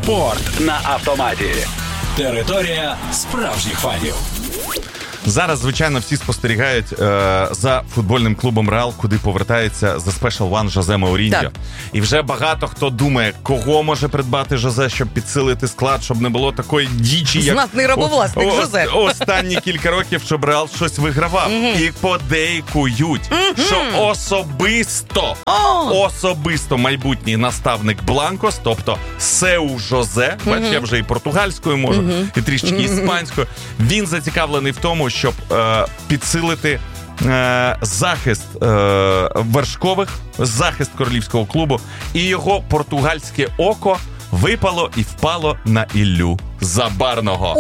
Спорт на автоматі. Територія справжніх фанів. Зараз, звичайно, всі спостерігають за футбольним клубом «Реал», куди повертається The Special One Жозе Мауріньо. Так. І вже багато хто думає, кого може придбати Жозе, щоб підсилити склад, щоб не було такої дічі, як знатний рабовласник Жозе. Останні кілька років, щоб «Реал» щось вигравав. І подейкують, що особисто майбутній наставник Бланкос, тобто Сеу Жозе, бач, я вже і португальською можу, і трішки іспанською, він зацікавлений в тому, щоб підсилити захист вершкових, захист королівського клубу, і його португальське око випало і впало на Іллю Забарного.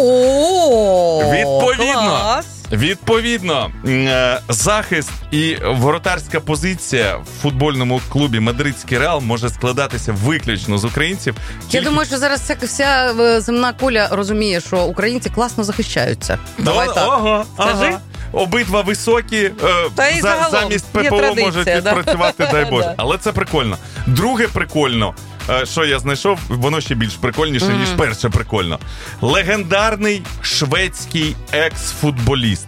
Відповідно, захист і воротарська позиція в футбольному клубі «Мадридський Реал» може складатися виключно з українців. Я думаю, що зараз вся земна куля розуміє, що українці класно захищаються. Давай так. Скажи. Обидва високі, замість ППО можуть відпрацювати, дай Боже. Але це прикольно. Друге прикольно, що я знайшов, воно ще більш прикольніше, ніж перше прикольно. Легендарний шведський екс-футболіст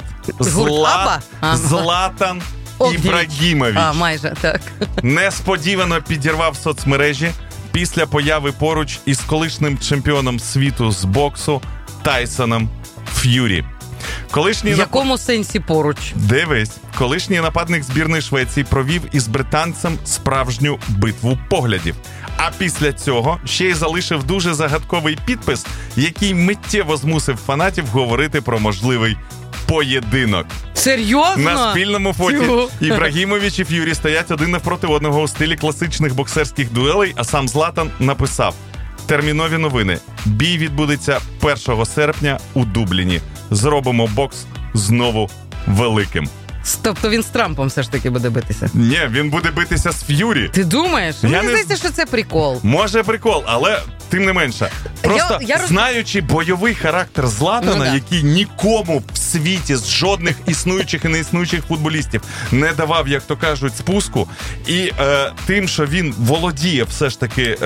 Златан Ібрагімович. Майже, так. Несподівано підірвав соцмережі після появи поруч із колишнім чемпіоном світу з боксу Тайсоном Ф'юрі. В якому сенсі поруч? Дивись, колишній нападник збірної Швеції провів із британцем справжню битву поглядів. А після цього ще й залишив дуже загадковий підпис, який миттєво змусив фанатів говорити про можливий поєдинок. Серйозно? На спільному фоті Ібрагімович і Ф'юрі стоять один навпроти одного у стилі класичних боксерських дуелей, а сам Златан написав: термінові новини. Бій відбудеться 1 серпня у Дубліні. Зробимо бокс знову великим. Тобто він з Трампом все ж таки буде битися? Ні, він буде битися з Ф'юрі. Ти думаєш? Мені здається, що це прикол. Може прикол, але тим не менше. Просто знаючи бойовий характер Златана, який нікому в світі з жодних існуючих і неіснуючих футболістів не давав, як то кажуть, спуску, і тим, що він володіє все ж таки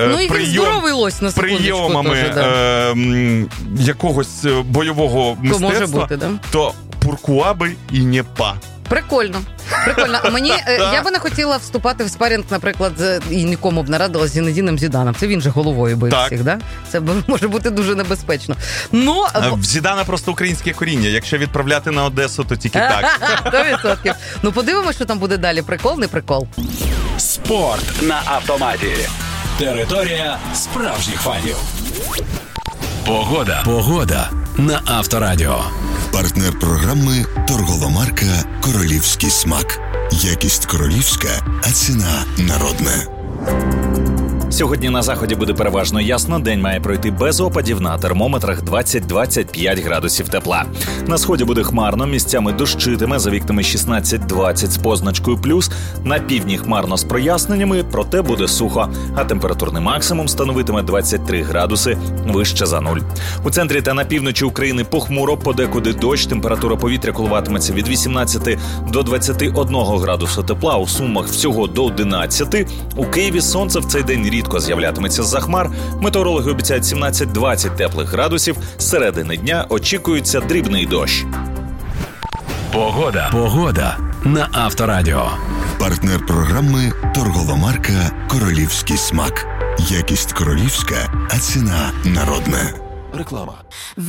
прийомами якогось бойового мистецтва, може бути, да? то Пуркуа би і не па. Прикольно. Я би не хотіла вступати в спарінг, наприклад, і нікому б не радила з Зінедіном Зіданом. Це він же головою бив всіх, да? Це може бути дуже небезпечно. В Зідана просто українське коріння. Якщо відправляти на Одесу, то тільки так. 100%. Подивимось, що там буде далі. Прикол, не прикол. Спорт на автоматі. Територія справжніх фанів. Погода на Авторадіо. Партнер програми – торгова марка «Королівський смак». Якість королівська, а ціна народна. Сьогодні на заході буде переважно ясно, день має пройти без опадів, на термометрах 20-25 градусів тепла. На сході буде хмарно, місцями дощитиме, за вікнами 16-20 з позначкою плюс, на півдні хмарно з проясненнями, проте буде сухо, а температурний максимум становитиме 23 градуси вище за нуль. У центрі та на півночі України похмуро, подекуди дощ, температура повітря коливатиметься від 18 до 21 градусу тепла, у Сумах всього до 11. У Києві сонце в цей день рідко з'являтиметься з-за хмар. Метеорологи обіцяють 17-20 теплих градусів. З середини дня очікується дрібний дощ. Погода на Авторадіо. Партнер програми – торгова марка «Королівський смак». Якість королівська, а ціна народна. Реклама.